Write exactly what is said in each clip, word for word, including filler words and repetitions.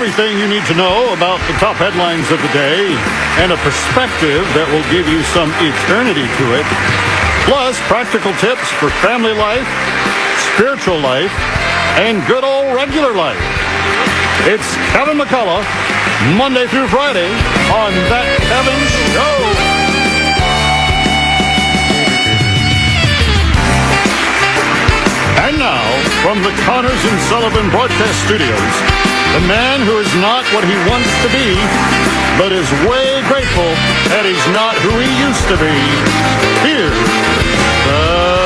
everything you need to know about the top headlines of the day and a perspective that will give you some eternity to it. Plus, practical tips for family life, spiritual life, and good old regular life. It's Kevin McCullough, Monday through Friday on That Kevin Show. And now, from the Connors and Sullivan Broadcast Studios, the man who is not what he wants to be, but is way grateful that he's not who he used to be. Here's the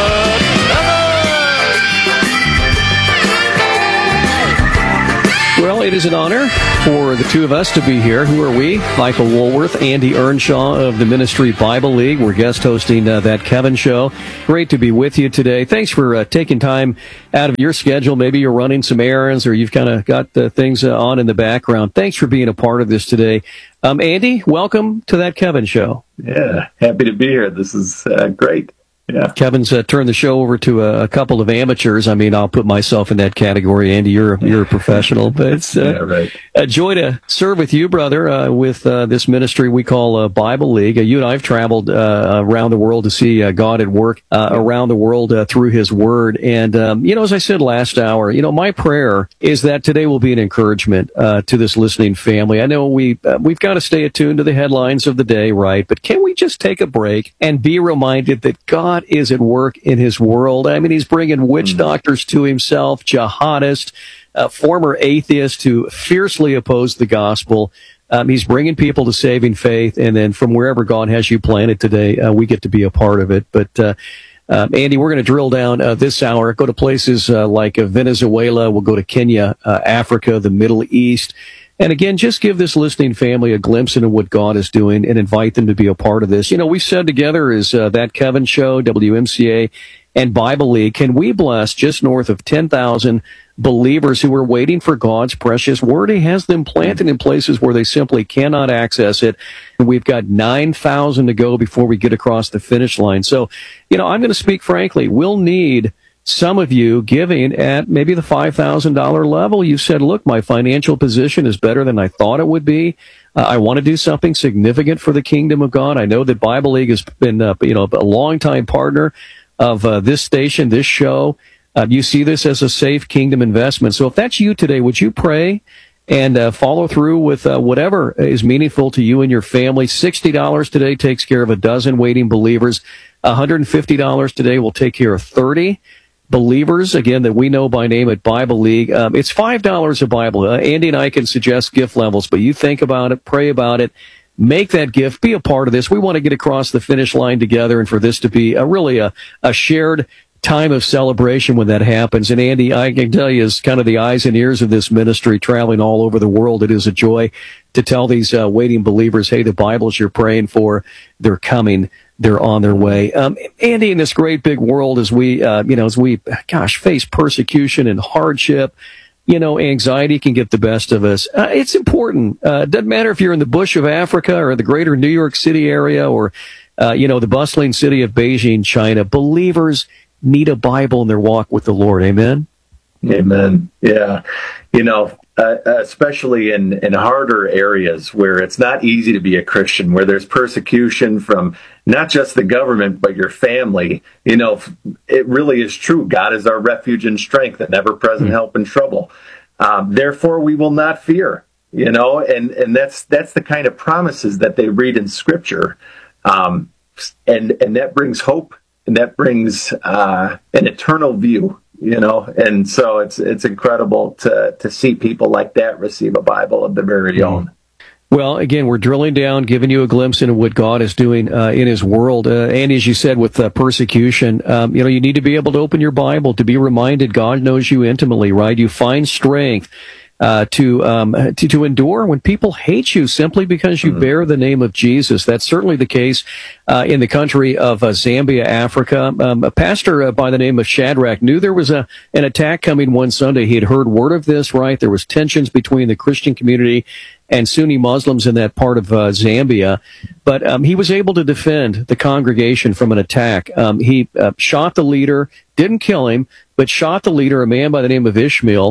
Well, it is an honor for the two of us to be here. Who are we? Michael Woolworth, Andy Earnshaw of the Ministry Bible League. We're guest hosting uh, That Kevin Show. Great to be with you today. Thanks for uh, taking time out of your schedule. Maybe you're running some errands or you've kind of got uh, things uh, on in the background. Thanks for being a part of this today. Um, Andy, welcome to That Kevin Show. Yeah, happy to be here. This is uh, great. Yeah. Kevin's uh, turned the show over to a, a couple of amateurs. I mean, I'll put myself in that category. Andy, you're you're a professional, but it's uh, yeah, right. a joy to serve with you, brother, uh, with uh, this ministry we call uh, Bible League. Uh, you and I have traveled uh, around the world to see uh, God at work uh, around the world uh, through His Word. And, um, you know, as I said last hour, you know, my prayer is that today will be an encouragement uh, to this listening family. I know we, uh, we've got to stay attuned to the headlines of the day, right? But can we just take a break and be reminded that God is at work in His world? I mean, He's bringing witch mm. doctors to Himself, jihadists, uh, former atheists who fiercely oppose the gospel. Um, he's bringing people to saving faith, and then from wherever God has you planted today, uh, we get to be a part of it. But uh, uh, Andy, we're going to drill down uh, this hour, go to places uh, like uh, Venezuela, we'll go to Kenya, uh, Africa, the Middle East. And again, just give this listening family a glimpse into what God is doing and invite them to be a part of this. You know, we said together is uh, That Kevin Show, W M C A, and Bible League. Can we bless just north of ten thousand believers who are waiting for God's precious word? He has them planted in places where they simply cannot access it. And we've got nine thousand to go before we get across the finish line. So, you know, I'm going to speak frankly. We'll need some of you giving at maybe the five thousand dollars level. You said, look, my financial position is better than I thought it would be. Uh, I want to do something significant for the kingdom of God. I know that Bible League has been, uh, you know, a longtime partner of uh, this station, this show. Uh, you see this as a safe kingdom investment. So if that's you today, would you pray and uh, follow through with uh, whatever is meaningful to you and your family? sixty dollars today takes care of a dozen waiting believers. one hundred fifty dollars today will take care of thirty believers, again, that we know by name at Bible League. Um, it's five dollars a Bible. Uh, Andy and I can suggest gift levels, but you think about it, pray about it, make that gift, be a part of this. We want to get across the finish line together and for this to be a, really a, a shared time of celebration when that happens. And Andy, I can tell you, as kind of the eyes and ears of this ministry traveling all over the world, it is a joy to tell these uh, waiting believers, hey, the Bibles you're praying for, they're coming. They're on their way. Um, Andy, in this great big world, as we, uh, you know, as we, gosh, face persecution and hardship, you know, anxiety can get the best of us. Uh, it's important. Uh, it doesn't matter if you're in the bush of Africa or the greater New York City area or, uh, you know, the bustling city of Beijing, China. Believers need a Bible in their walk with the Lord. Amen? Amen. Yeah. You know, uh, especially in, in harder areas where it's not easy to be a Christian, where there's persecution from not just the government, but your family. You know, it really is true. God is our refuge and strength, and ever-present help in trouble. Um, therefore, we will not fear, you know, and, and that's that's the kind of promises that they read in Scripture. Um, and, and that brings hope, and that brings uh, an eternal view. You know, and so it's it's incredible to to see people like that receive a Bible of their very own. Well, again, we're drilling down, giving you a glimpse into what God is doing uh, in His world. Uh, and as you said, with uh, persecution, um, you know, you need to be able to open your Bible to be reminded God knows you intimately, right? You find strength uh, to, um, to to endure when people hate you simply because you mm-hmm. bear the name of Jesus. That's certainly the case uh, in the country of uh, Zambia, Africa. Um, a pastor uh, by the name of Shadrach knew there was a an attack coming one Sunday. He had heard word of this, right? There was tensions between the Christian community and Sunni Muslims in that part of uh, Zambia. But um, he was able to defend the congregation from an attack. Um, he uh, shot the leader, didn't kill him, but shot the leader, a man by the name of Ishmael.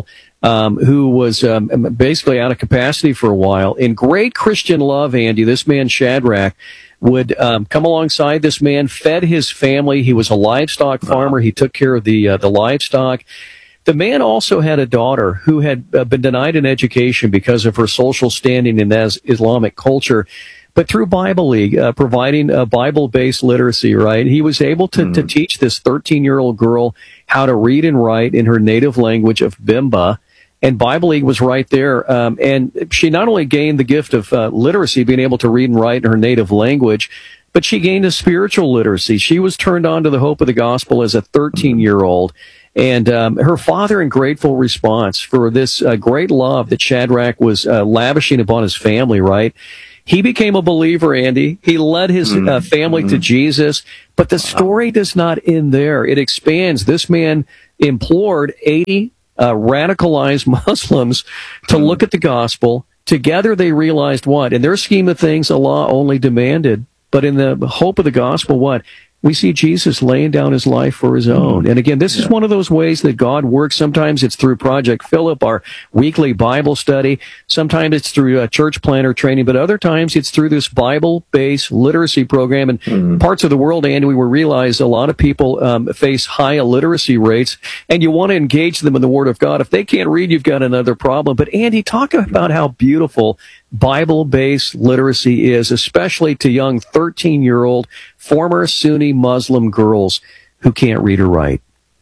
um, who was um, basically out of capacity for a while. In great Christian love, Andy, this man Shadrach would um, come alongside this man, fed his family. He was a livestock farmer. He took care of the uh, the livestock. The man also had a daughter who had uh, been denied an education because of her social standing in that Islamic culture. But through Bible League, uh, providing a Bible-based literacy, right, he was able to, mm. to teach this thirteen-year-old girl how to read and write in her native language of Bimba. And Bible League was right there. Um, and she not only gained the gift of uh, literacy, being able to read and write in her native language, but she gained a spiritual literacy. She was turned on to the hope of the gospel as a thirteen-year-old. And um, her father, in grateful response for this uh, great love that Shadrach was uh, lavishing upon his family, right? He became a believer, Andy. He led his uh, family mm-hmm. to Jesus. But the story does not end there. It expands. This man implored eighty uh, radicalized Muslims to look at the gospel. Together they realized what? In their scheme of things, Allah only demanded. But in the hope of the gospel, what? We see Jesus laying down his life for his own. And again, this yeah. is one of those ways that God works. Sometimes it's through Project Philip, our weekly Bible study. Sometimes it's through uh, church planner training, but other times it's through this Bible-based literacy program. And mm-hmm. parts of the world, Andy, we realize a lot of people um, face high illiteracy rates, and you want to engage them in the Word of God. If they can't read, you've got another problem. But Andy, talk about how beautiful Bible-based literacy is, especially to young thirteen-year-old former Sunni Muslim girls who can't read or write.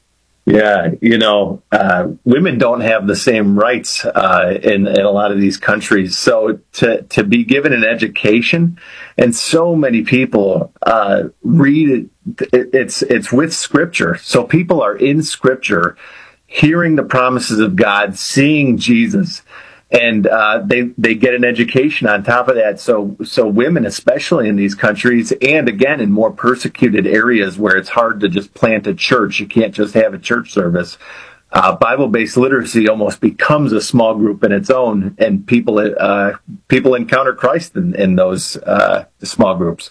Yeah, you know, uh, women don't have the same rights uh, in, in a lot of these countries. So to to be given an education, and so many people uh, read it, it's it's with Scripture. So people are in Scripture, hearing the promises of God, seeing Jesus. And uh, they they get an education on top of that. So so women, especially in these countries, and again in more persecuted areas where it's hard to just plant a church, you can't just have a church service. Uh, Bible-based literacy almost becomes a small group in its own, and people uh, people encounter Christ in, in those uh, small groups.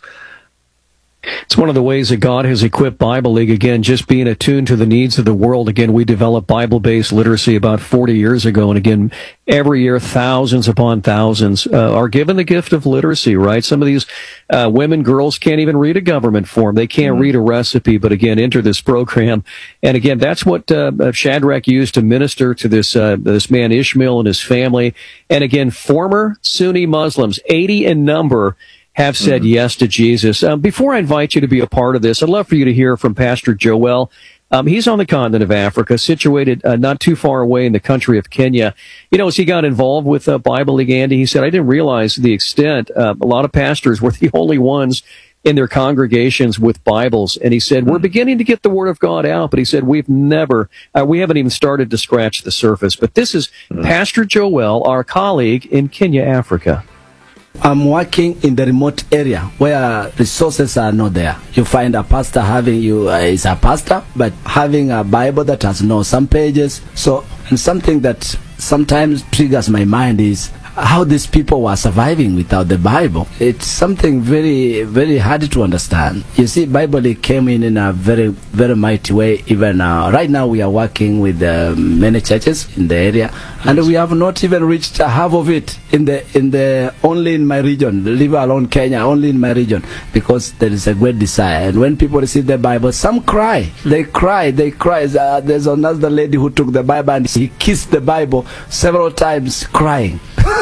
It's one of the ways that God has equipped Bible League, again, just being attuned to the needs of the world. Again, we developed Bible-based literacy about forty years ago, and again, every year, thousands upon thousands uh, are given the gift of literacy, right? Some of these uh, women, girls can't even read a government form. They can't mm-hmm. read a recipe, but again, enter this program. And again, that's what uh, Shadrach used to minister to this uh, this man Ishmael and his family. And again, former Sunni Muslims, eighty in number, have said mm-hmm. yes to Jesus. Um, before I invite you to be a part of this, I'd love for you to hear from Pastor Joel. Um, he's on the continent of Africa, situated uh, not too far away in the country of Kenya. You know, as he got involved with uh, Bible League, Andy, he said, I didn't realize the extent. Uh, a lot of pastors were the only ones in their congregations with Bibles. And he said, we're beginning to get the Word of God out, but he said, we've never, uh, we haven't even started to scratch the surface. But this is mm-hmm. Pastor Joel, our colleague in Kenya, Africa. I'm working in the remote area where resources are not there. You find a pastor having you uh, is a pastor, but having a Bible that has no some pages. So, and something that sometimes triggers my mind is how these people were surviving without the Bible. It's something very, very hard to understand. You see, Bible came in in a very, very mighty way. Even uh, right now, we are working with uh, many churches in the area, and we have not even reached half of it in the in the only in my region. Leave alone Kenya, only in my region, because there is a great desire. And when people receive the Bible, some cry. They cry. They cry. Uh, there's another lady who took the Bible and he kissed the Bible several times, crying.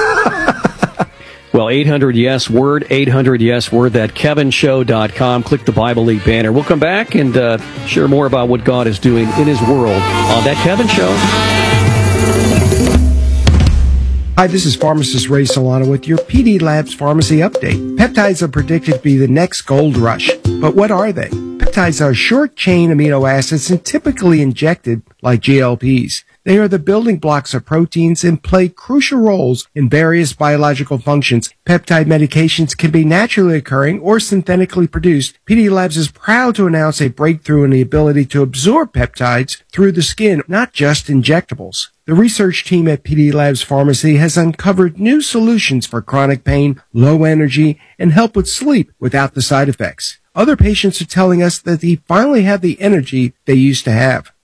Well, eight hundred yes word, eight hundred yes word, that kevin show dot com. Click the Bible League banner. We'll come back and uh, share more about what God is doing in his world on That Kevin Show. Hi, this is pharmacist Ray Solano with your P D Labs Pharmacy Update. Peptides are predicted to be the next gold rush. But what are they? Peptides are short-chain amino acids and typically injected like G L Ps. They are the building blocks of proteins and play crucial roles in various biological functions. Peptide medications can be naturally occurring or synthetically produced. P D Labs is proud to announce a breakthrough in the ability to absorb peptides through the skin, not just injectables. The research team at P D Labs Pharmacy has uncovered new solutions for chronic pain, low energy, and help with sleep without the side effects. Other patients are telling us that they finally have the energy they used to have.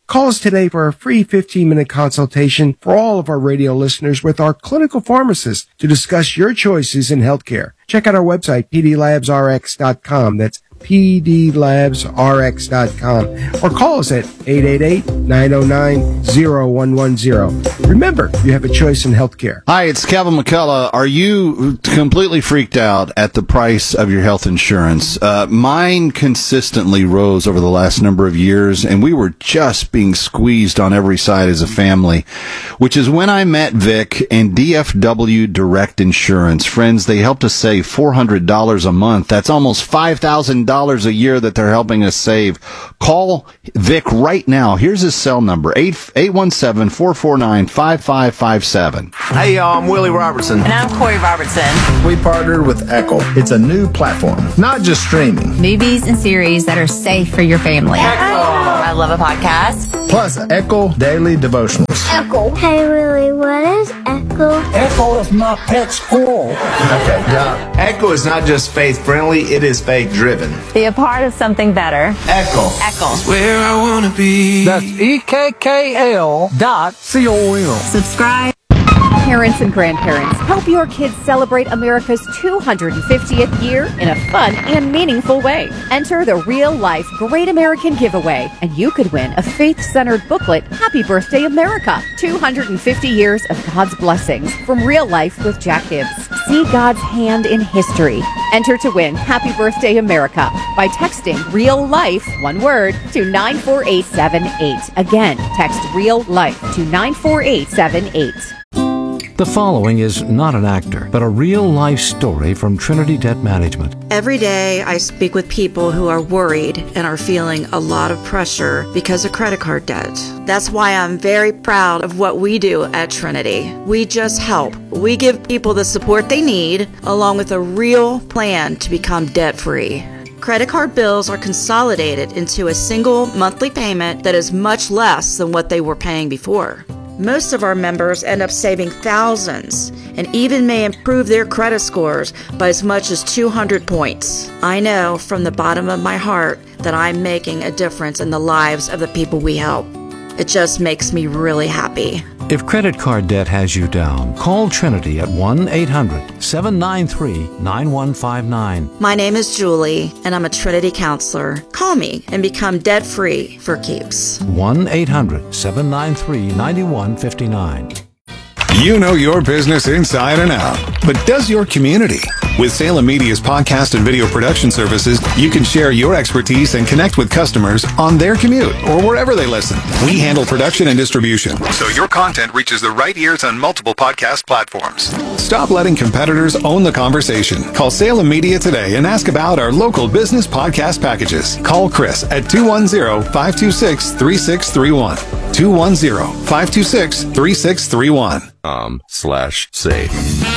Call us today for a free fifteen-minute consultation for all of our radio listeners with our clinical pharmacist to discuss your choices in healthcare. Check out our website, p d labs r x dot com. That's p d labs r x dot com. Or call us at eight eight eight, nine oh nine, oh one one oh. Remember, you have a choice in healthcare. Hi, it's Kevin McCullough. Are you completely freaked out at the price of your health insurance? Uh, mine consistently rose over the last number of years, and we were just being squeezed on every side as a family, which is when I met Vic and D F W Direct Insurance. Friends, they helped us save four hundred dollars a month. That's almost five thousand dollars a year that they're helping us save. Call Vic right now. Here's his cell number, eight one seven, four four nine, five five five seven. Hey, y'all, I'm Willie Robertson. And I'm Corey Robertson. We partnered with Echo. It's a new platform, not just streaming. Movies and series that are safe for your family. Echo! I love a podcast. Plus, Echo Daily Devotionals. Echo. Hey, Willie, what is Echo? Echo is my pet squirrel. Okay, now, Echo is not just faith-friendly, it is faith-driven. Be a part of something better. Echo. Echo. Where I want to be. That's E K K L dot C O M. Subscribe. Parents and grandparents, help your kids celebrate America's two hundred fiftieth year in a fun and meaningful way. Enter the Real Life Great American Giveaway, and you could win a faith-centered booklet, Happy Birthday America, two hundred fifty years of God's blessings from Real Life with Jack Hibbs. See God's hand in history. Enter to win Happy Birthday America by texting Real Life, one word, to nine four eight seven eight. Again, text Real Life to nine four eight seven eight. The following is not an actor, but a real-life story from Trinity Debt Management. Every day I speak with people who are worried and are feeling a lot of pressure because of credit card debt. That's why I'm very proud of what we do at Trinity. We just help. We give people the support they need, along with a real plan to become debt-free. Credit card bills are consolidated into a single monthly payment that is much less than what they were paying before. Most of our members end up saving thousands and even may improve their credit scores by as much as two hundred points. I know from the bottom of my heart that I'm making a difference in the lives of the people we help. It just makes me really happy. If credit card debt has you down, call Trinity at one eight hundred, seven nine three, nine one five nine. My name is Julie, and I'm a Trinity counselor. Call me and become debt-free for keeps. one eight hundred, seven nine three, nine one five nine. You know your business inside and out, but does your community? With Salem Media's podcast and video production services, you can share your expertise and connect with customers on their commute or wherever they listen. We handle production and distribution, so your content reaches the right ears on multiple podcast platforms. Stop letting competitors own the conversation. Call Salem Media today and ask about our local business podcast packages. Call Chris at two one zero, five two six, three six three one. two one zero, five two six, three six three one. Um, slash save.